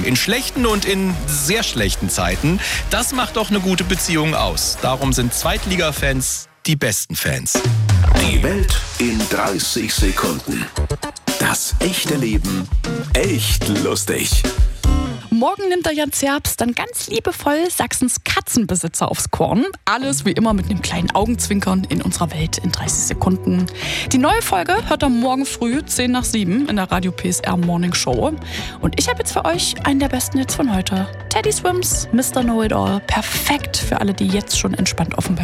In schlechten und in sehr schlechten Zeiten. Das macht doch eine gute Beziehung aus. Darum sind Zweitliga-Fans die besten Fans. Die Welt in 30 Sekunden. Das echte Leben echt lustig. Morgen nimmt der Jan Zerbst dann ganz liebevoll Sachsens Katzenbesitzer aufs Korn. Alles wie immer mit einem kleinen Augenzwinkern in unserer Welt in 30 Sekunden. Die neue Folge hört ihr morgen früh 6:10 in der Radio PSR Morning Show. Und ich habe jetzt für euch einen der besten Hits von heute. Teddy Swims, Mr. Know-It-All. Perfekt für alle, die jetzt schon entspannt auf dem